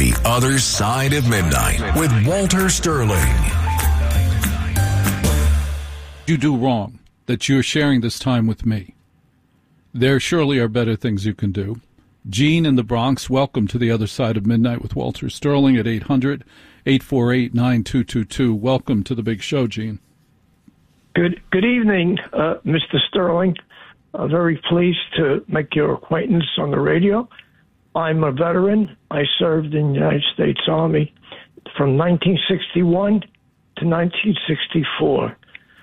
The Other Side of Midnight with Walter Sterling. You do wrong that you're sharing this time with me. There surely are better things you can do. Gene in the Bronx, welcome to The Other Side of Midnight with Walter Sterling at 800-848-9222. Welcome to the big show, Gene. Good evening, Mr. Sterling. Very pleased to make your acquaintance on the radio. I'm a veteran. I served in the United States Army from 1961 to 1964.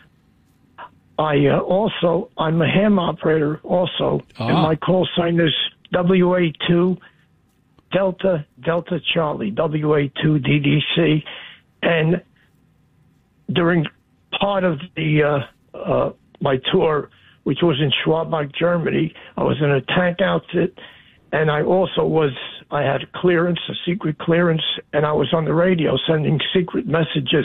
I'm a ham operator also, and my call sign is WA2 Delta Charlie, WA2 DDC. And during part of the my tour, which was in Schwabach, Germany, I was in a tank outfit, and I had clearance, a secret clearance, and I was on the radio sending secret messages.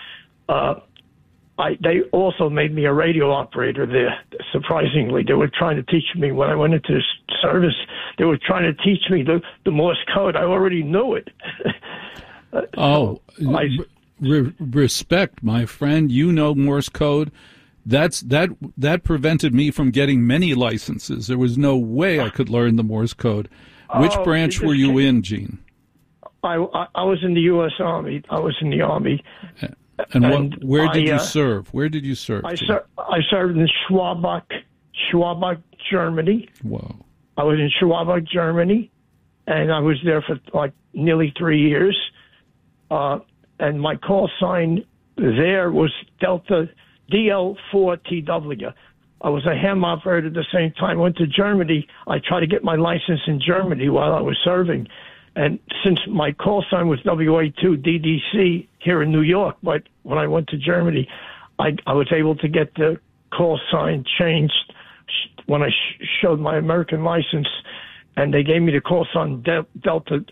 They also made me a radio operator there, surprisingly. They were trying to teach me, when I went into service, they were trying to teach me the Morse code. I already knew it. Respect, my friend. You know Morse code. That prevented me from getting many licenses. There was no way I could learn the Morse code. Which branch were you in, Gene? I was in the U.S. Army. I was in the Army. Where did you serve? Where did you serve? I served in Schwabach, Germany. Whoa. I was in Schwabach, Germany, and I was there for like nearly 3 years. And my call sign there was Delta DL4TW. I was a ham operator at the same time. I went to Germany. I tried to get my license in Germany while I was serving. And since my call sign was WA2 DDC here in New York, but when I went to Germany, I was able to get the call sign changed when I showed my American license, and they gave me the call sign Delta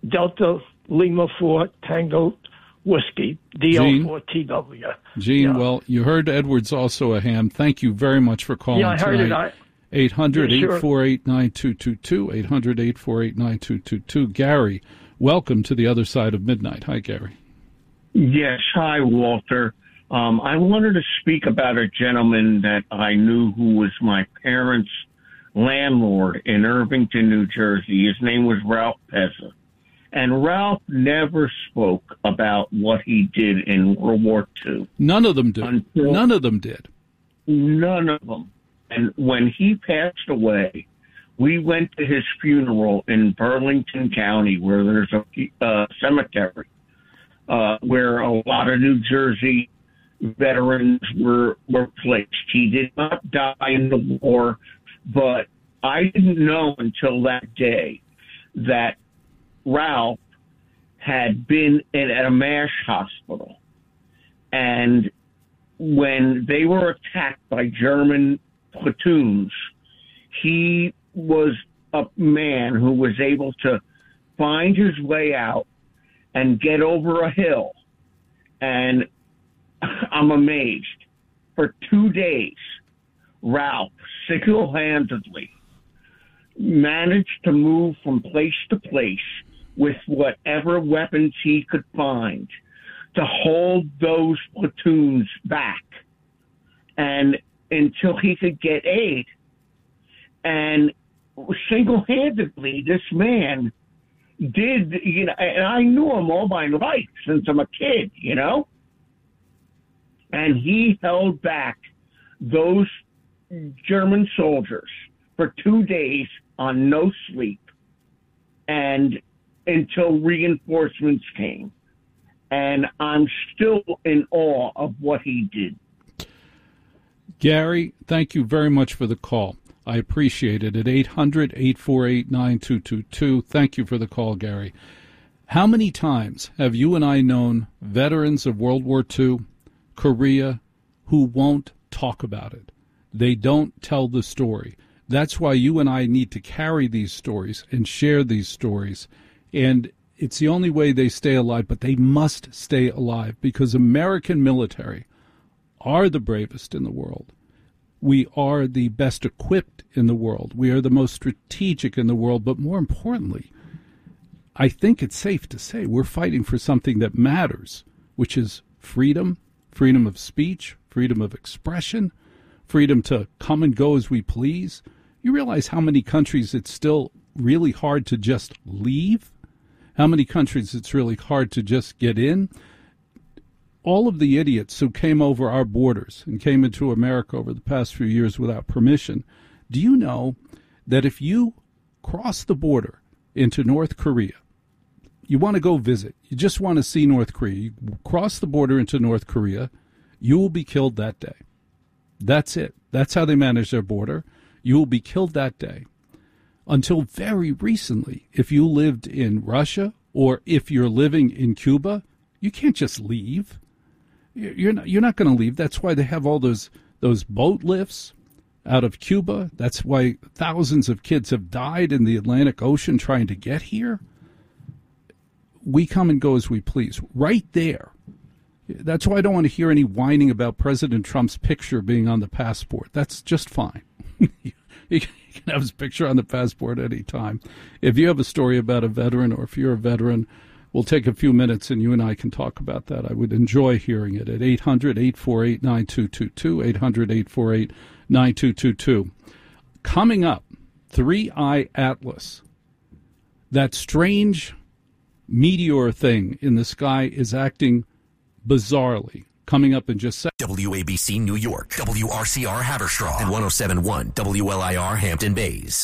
Lima 4 Tango Whiskey, DL4TW. Gene, well, you heard Edward's also a ham. Thank you very much for calling tonight. Yeah, I heard it. 800-848-9222, 800-848-9222. Gary, welcome to The Other Side of Midnight. Hi, Gary. Yes, hi, Walter. I wanted to speak about a gentleman that I knew who was my parents' landlord in Irvington, New Jersey. His name was Ralph Pezza. And Ralph never spoke about what he did in World War II. None of them did. None of them did. None of them. And when he passed away, we went to his funeral in Burlington County, where there's a cemetery where a lot of New Jersey veterans were placed. He did not die in the war, but I didn't know until that day that Ralph had been at a MASH hospital. And when they were attacked by German platoons, he was a man who was able to find his way out and get over a hill. And I'm amazed. For 2 days, Ralph single-handedly managed to move from place to place with whatever weapons he could find to hold those platoons back. And until he could get aid. And single-handedly, this man did, and I knew him all my life since I'm a kid, and he held back those German soldiers for 2 days on no sleep and until reinforcements came. And I'm still in awe of what he did. Gary, thank you very much for the call. I appreciate it. At 800-848-9222. Thank you for the call, Gary. How many times have you and I known veterans of World War II, Korea, who won't talk about it? They don't tell the story. That's why you and I need to carry these stories and share these stories. And it's the only way they stay alive, but they must stay alive because American military are the bravest in the world. We are the best equipped in the world. We are the most strategic in the world. But more importantly, I think it's safe to say we're fighting for something that matters, which is freedom, freedom of speech, freedom of expression, freedom to come and go as we please. You realize how many countries it's still really hard to just leave? How many countries it's really hard to just get in? All of the idiots who came over our borders and came into America over the past few years without permission, do you know that if you cross the border into North Korea, you want to go visit, you just want to see North Korea, you cross the border into North Korea, you will be killed that day. That's it. That's how they manage their border. You will be killed that day. Until very recently, if you lived in Russia or if you're living in Cuba, you can't just leave. You're not going to leave. That's why they have all those boat lifts out of Cuba. That's why thousands of kids have died in the Atlantic Ocean trying to get here. We come and go as we please. Right there. That's why I don't want to hear any whining about President Trump's picture being on the passport. That's just fine. You can have his picture on the passport any time. If you have a story about a veteran or if you're a veteran, we'll take a few minutes and you and I can talk about that. I would enjoy hearing it at 800-848-9222, 800-848-9222. Coming up, 3I Atlas. That strange meteor thing in the sky is acting bizarrely. Coming up in just seconds. WABC New York, WRCR Haverstraw, and 107.1 WLIR Hampton Bays.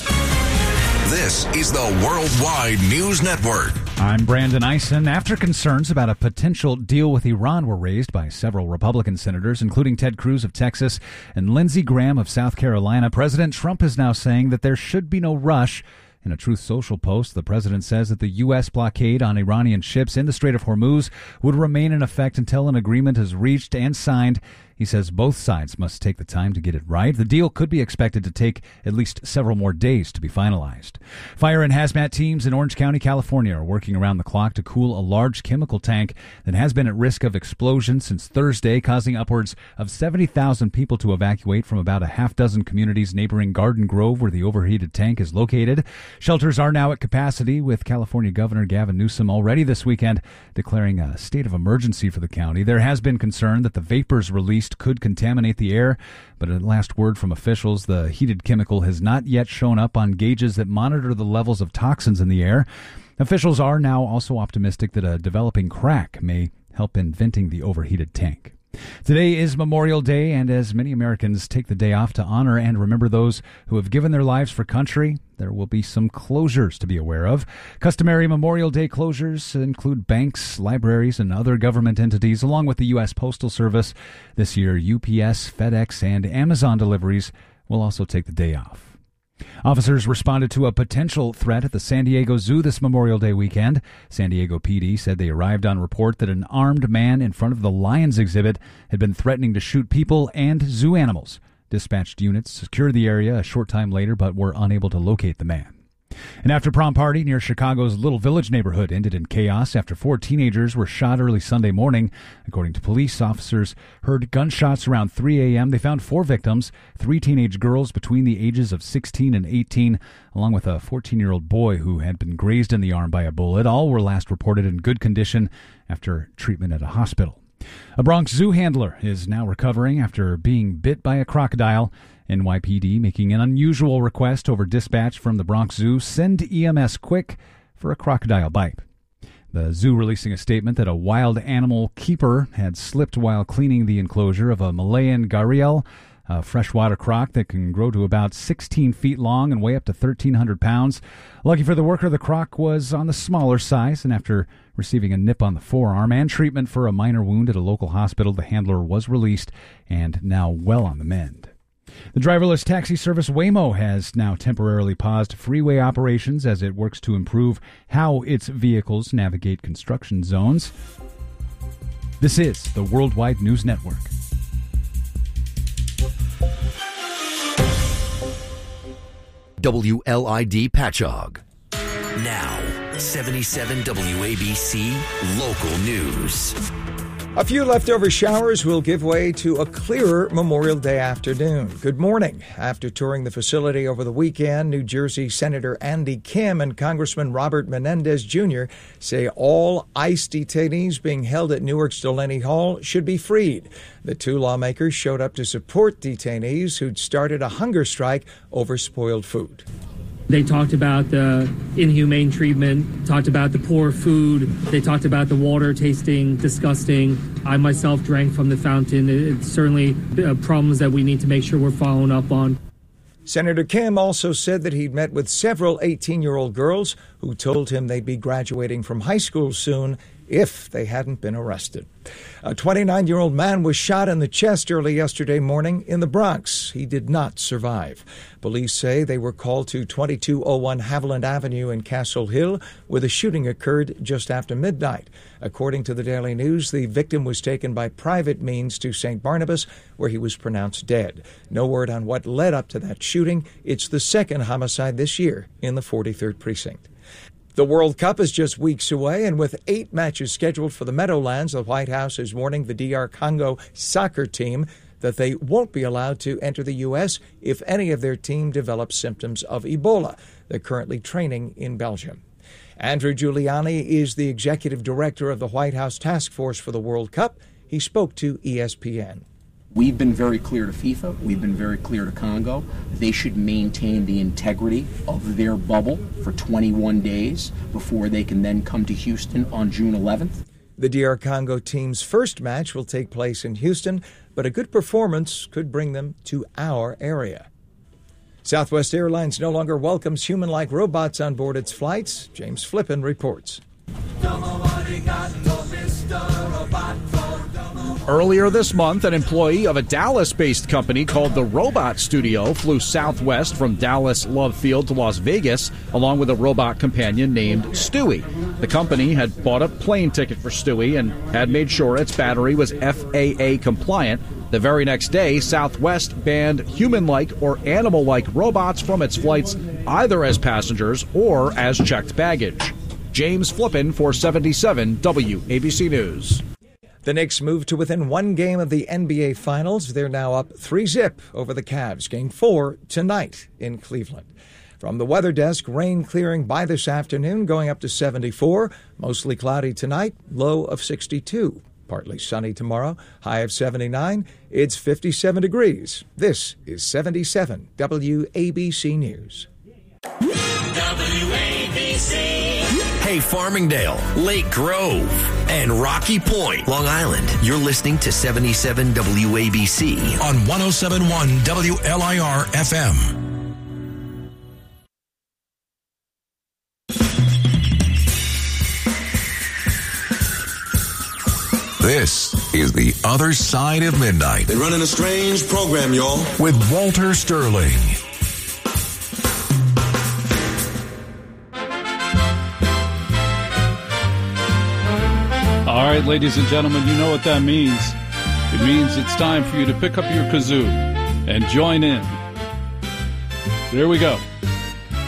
This is the Worldwide News Network. I'm Brandon Eisen. After concerns about a potential deal with Iran were raised by several Republican senators, including Ted Cruz of Texas and Lindsey Graham of South Carolina, President Trump is now saying that there should be no rush. In a Truth Social post, the president says that the U.S. blockade on Iranian ships in the Strait of Hormuz would remain in effect until an agreement is reached and signed. He says both sides must take the time to get it right. The deal could be expected to take at least several more days to be finalized. Fire and hazmat teams in Orange County, California are working around the clock to cool a large chemical tank that has been at risk of explosion since Thursday, causing upwards of 70,000 people to evacuate from about a half dozen communities neighboring Garden Grove, where the overheated tank is located. Shelters are now at capacity, with California Governor Gavin Newsom already this weekend declaring a state of emergency for the county. There has been concern that the vapors released could contaminate the air, but at last word from officials, the heated chemical has not yet shown up on gauges that monitor the levels of toxins in the air. Officials are now also optimistic that a developing crack may help in venting the overheated tank. Today is Memorial Day, and as many Americans take the day off to honor and remember those who have given their lives for country, there will be some closures to be aware of. Customary Memorial Day closures include banks, libraries, and other government entities, along with the U.S. Postal Service. This year, UPS, FedEx, and Amazon deliveries will also take the day off. Officers responded to a potential threat at the San Diego Zoo this Memorial Day weekend. San Diego PD said they arrived on report that an armed man in front of the Lions exhibit had been threatening to shoot people and zoo animals. Dispatched units secured the area a short time later, but were unable to locate the man. An after-prom party near Chicago's Little Village neighborhood ended in chaos after 4 teenagers were shot early Sunday morning. According to police, officers heard gunshots around 3 a.m. They found 4 victims, 3 teenage girls between the ages of 16 and 18, along with a 14-year-old boy who had been grazed in the arm by a bullet. All were last reported in good condition after treatment at a hospital. A Bronx Zoo handler is now recovering after being bit by a crocodile. NYPD making an unusual request over dispatch from the Bronx Zoo. Send EMS quick for a crocodile bite. The zoo releasing a statement that a wild animal keeper had slipped while cleaning the enclosure of a Malayan gharial, a freshwater croc that can grow to about 16 feet long and weigh up to 1,300 pounds. Lucky for the worker, the croc was on the smaller size, and after receiving a nip on the forearm and treatment for a minor wound at a local hospital, the handler was released and now well on the mend. The driverless taxi service Waymo has now temporarily paused freeway operations as it works to improve how its vehicles navigate construction zones. This is the Worldwide News Network. WLID Patchogue. Now, 77 WABC Local News. A few leftover showers will give way to a clearer Memorial Day afternoon. Good morning. After touring the facility over the weekend, New Jersey Senator Andy Kim and Congressman Robert Menendez Jr. say all ICE detainees being held at Newark's Delaney Hall should be freed. The two lawmakers showed up to support detainees who'd started a hunger strike over spoiled food. They talked about the inhumane treatment, talked about the poor food, they talked about the water tasting disgusting. I myself drank from the fountain. It's certainly problems that we need to make sure we're following up on. Senator Kim also said that he'd met with several 18-year-old girls who told him they'd be graduating from high school soon if they hadn't been arrested. A 29-year-old man was shot in the chest early yesterday morning in the Bronx. He did not survive. Police say they were called to 2201 Haviland Avenue in Castle Hill, where the shooting occurred just after midnight. According to the Daily News, the victim was taken by private means to St. Barnabas, where he was pronounced dead. No word on what led up to that shooting. It's the second homicide this year in the 43rd Precinct. The World Cup is just weeks away, and with 8 matches scheduled for the Meadowlands, the White House is warning the DR Congo soccer team that they won't be allowed to enter the U.S. if any of their team develops symptoms of Ebola. They're currently training in Belgium. Andrew Giuliani is the executive director of the White House Task Force for the World Cup. He spoke to ESPN. We've been very clear to FIFA. We've been very clear to Congo. They should maintain the integrity of their bubble for 21 days before they can then come to Houston on June 11th. The DR Congo team's first match will take place in Houston, but a good performance could bring them to our area. Southwest Airlines no longer welcomes human-like robots on board its flights. James Flippin reports. Earlier this month, an employee of a Dallas-based company called the Robot Studio flew Southwest from Dallas Love Field to Las Vegas, along with a robot companion named Stewie. The company had bought a plane ticket for Stewie and had made sure its battery was FAA compliant. The very next day, Southwest banned human-like or animal-like robots from its flights, either as passengers or as checked baggage. James Flippin for 77 WABC News. The Knicks moved to within one game of the NBA Finals. They're now up 3-0 over the Cavs. Game 4 tonight in Cleveland. From the weather desk, rain clearing by this afternoon, going up to 74. Mostly cloudy tonight, low of 62. Partly sunny tomorrow, high of 79. It's 57 degrees. This is 77 WABC News. WABC. Hey, Farmingdale, Lake Grove, and Rocky Point, Long Island. You're listening to 77 WABC on 107.1 WLIR FM. This is The Other Side of Midnight. They're running a strange program, y'all. With Walter Sterling. All right, ladies and gentlemen, you know what that means. It means it's time for you to pick up your kazoo and join in. There we go.